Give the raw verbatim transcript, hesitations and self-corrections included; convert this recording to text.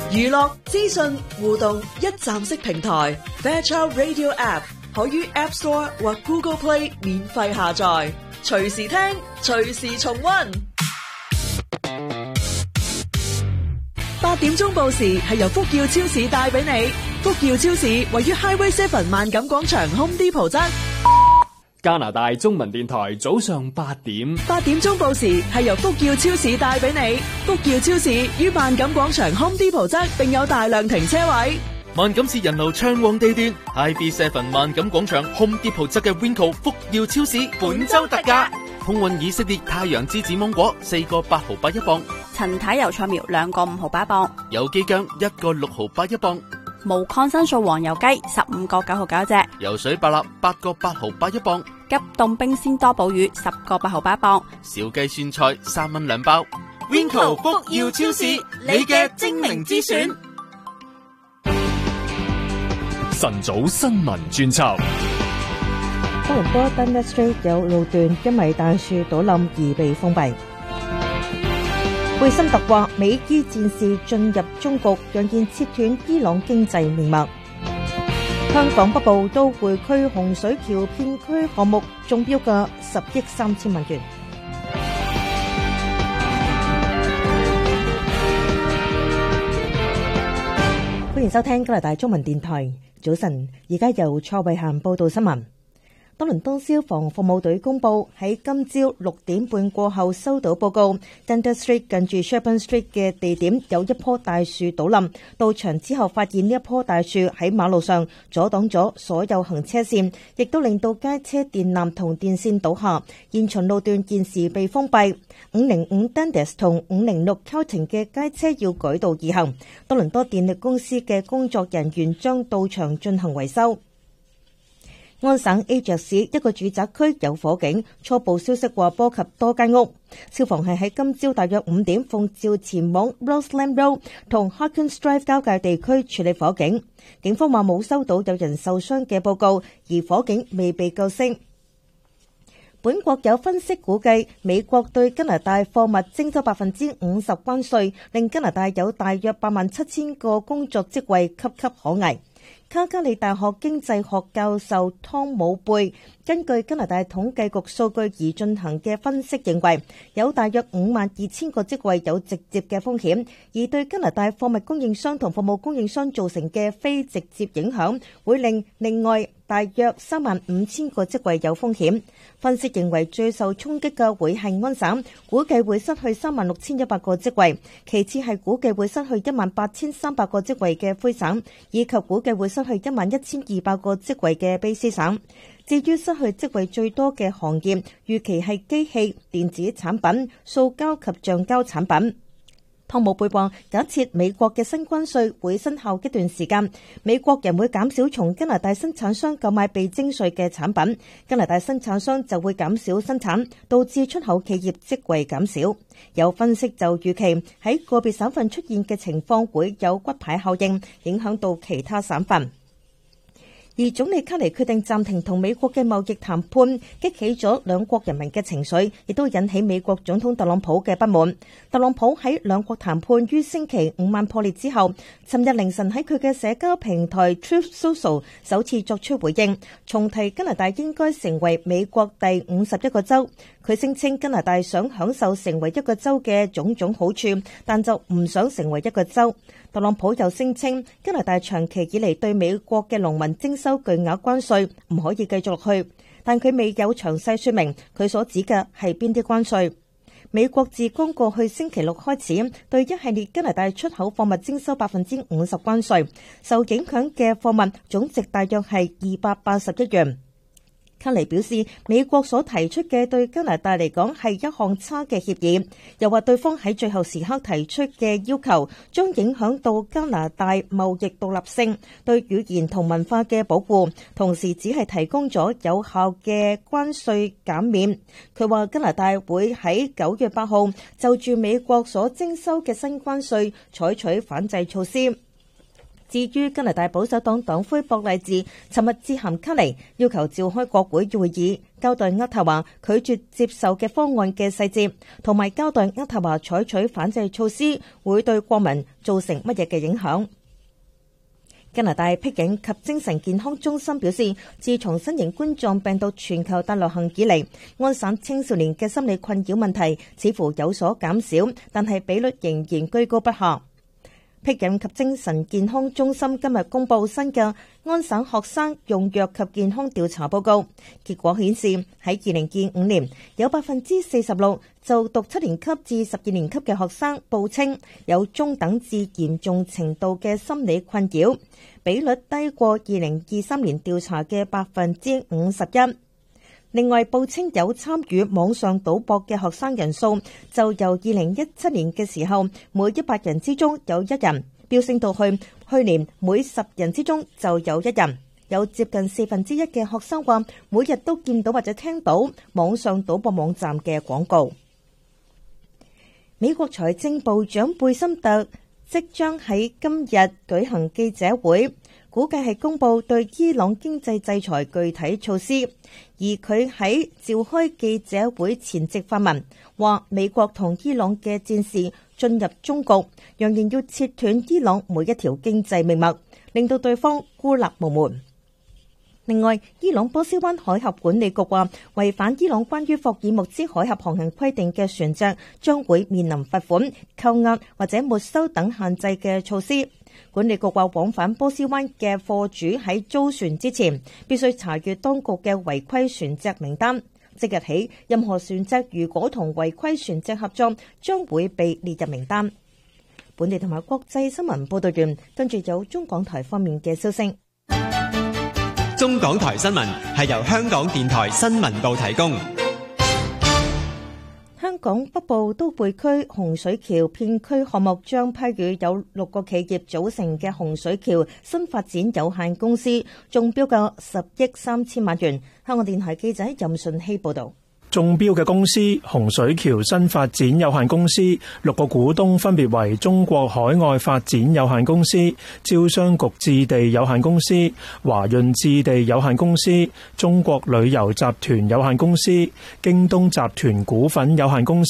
娛樂、資訊、互動一站式平台 Fairchild Radio App 可於 App Store 或 Google Play 免費下載，隨時聽，隨時重溫。八點鐘報時係由福耀超市帶俾你。福耀超市位於 Highway Seven 萬錦廣場 Home Depot 側。 加拿大中文電台早上八點。 八點鐘報時係由福耀超市帶俾你。福耀超市於萬錦廣場 Home Depot 側，並有大量停車位。 萬錦市人流暢旺地段 I B Seven 萬錦廣場 Home Depot 側嘅 Winco 福耀超市本周特價，空運以色列太陽之子芒果四個八毫八一磅， 陳太油菜苗兩個五毫八一磅， 有機薑一個六毫八一磅， 無抗生素黃油雞十五個九毫九一隻， 油水白蠟八個八毫八一磅， 急凍冰鮮多寶魚十個八毫八一磅， 小雞酸菜三蚊兩包。Winco 福耀超市，你嘅精明之選。 晨早新聞專輯。 多倫多 Dundas Street 有路段因為大樹倒冧而被封閉。貝森特話美伊戰事進入終局，揚言切斷伊朗經濟命脈。香港北部都會區洪水橋片區項目中標價十億三千萬元。歡迎收聽加拿大中文電台。早晨，而家由蔡慧嫻報道新聞。多倫多消防服務隊公佈喺今朝六點半過後收到報告 ，Dundas Street 近住 Sherbourne Street 嘅地點有一棵大樹倒冧。到場之後發現呢一棵大樹喺馬路上阻擋咗所有行車線，亦都令到街車電纜同電線倒下。現場路段現時被封閉。五零五 Dundas 同五零六 Carlton 嘅街車要改道而行。多倫多電力公司嘅工作人員將到場進行維修。安省 Ajax 市一個住宅區有火警，初步消息話波及多間屋。消防係喺今朝大約五點奉召前往 Roseland Road 同 Harkins Drive 交界地區處理火警。警方話冇收到有人受傷嘅報告，而火警未被救熄。本國有分析估計，美國對加拿大貨物徵收百分之五十關稅，令加拿大有大約八萬七千個工作職位岌岌可危。卡加利大學經濟學教授湯姆貝根據加拿大統計局數據而進行嘅分析認為，有大約五萬二千個職位有直接嘅風險，而對加拿大貨物供應商同服務供應商造成嘅非直接影響，會令另外大約三萬五千個職位有風險。分析認為最受衝擊嘅會係安省，估計會失去三萬六千一百個職位，其次係估計會失去一萬八千三百個職位嘅魁省，以及估計會失去一萬一千二百個職位嘅卑詩省。至於失去職位最多嘅行業，預期係機器、電子產品、塑膠及橡膠產品。湯姆貝話：假設美國嘅新關稅會生效一段時間，美國人會減少從加拿大生產商購買被徵稅嘅產品，加拿大生產商就會減少生產，導致出口企業職位減少。有分析就預期喺個別省份出現嘅情況會有骨牌效應，影響到其他省份。而總理卡尼決定暫停同美國嘅貿易談判，激起咗兩國人民嘅情緒，亦都引起美國總統特朗普嘅不滿。特朗普喺兩國談判於星期五晚破裂之後，尋日凌晨喺佢嘅社交平台 Truth Social 首次作出回應，重提加拿大應該成為美國第五十一個州。佢聲稱加拿大想享受成為一個州嘅種種好處，但就唔想成為一個州。特朗普又聲稱加拿大長期以嚟對美國嘅農民徵收巨額關稅，唔可以繼續落去，但佢未有詳細說明佢所指嘅係邊啲關稅。美國自剛過去星期六開始對一系列加拿大出口貨物徵收百分之五十關稅，受影響嘅貨物總值大約係二百八十億元。卡尼表示，美國所提出嘅對加拿大嚟講係一項差嘅協議，又話對方喺最後時刻提出嘅要求將影響到加拿大貿易獨立性、對語言同文化嘅保護，同時只係提供咗有效嘅關稅減免。佢話加拿大會喺九月八號就住美國所徵收嘅新關稅採取反制措施。 至於加拿大保守黨黨魁博勵治，尋日致函卡尼，要求召開國會會議，交代渥太華拒絕接受嘅方案嘅細節，同埋交代渥太華採取反制措施會對國民造成乜嘢嘅影響。加拿大僻境及精神健康中心表示，自從新型冠狀病毒全球大流行以嚟，安省青少年嘅心理困擾問題似乎有所減少，但係比率仍然居高不下。僻境及精神健康中心今日公布新嘅安省學生用藥及健康調查報告，結果顯示喺二零二五年有百分之四十六就讀七年級至十二年級嘅學生報稱有中等至嚴重程度嘅心理困擾，比率低過二零二三年調查嘅百分之五十一。另外，報稱有參與網上賭博嘅學生人數就由二零一七年嘅時候每一百人之中有一人，飆升到去去年每十人之中就有一人。有接近四分之一嘅學生話，每日都見到或者聽到網上賭博網站嘅廣告。美國財政部長貝森特即將喺今日舉行記者會，估計係公布對伊朗經濟制裁具體措施，而佢喺召開記者會前夕發文，話美國同伊朗嘅戰事進入終局，揚言要切斷伊朗每一條經濟命脈，令到對方孤立無門。另外，伊朗波斯灣海峽管理局話，違反伊朗關於霍爾木茲海峽航行規定嘅船隻將會面臨罰款、扣押或者沒收等限制嘅措施。管理局話，往返波斯灣嘅貨主喺租船之前必須查閱當局嘅違規船隻名單。即日起，任何船隻如果同違規船隻合作，將會被列入名單。本地同埋國際新聞報道完，跟住有中港台方面嘅消息。 中港台新聞係由香港電台新聞部提供。 香港北部都會區洪水橋片區項目將批予有六個企業組成嘅洪水橋新發展有限公司，中標價十億三千萬元。香港電台記者任順希報道。 中標嘅公司洪水橋新發展有限公司，六個股東分別為中國海外發展有限公司、招商局置地有限公司、華潤置地有限公司、中國旅遊集團有限公司、京東集團股份有限公司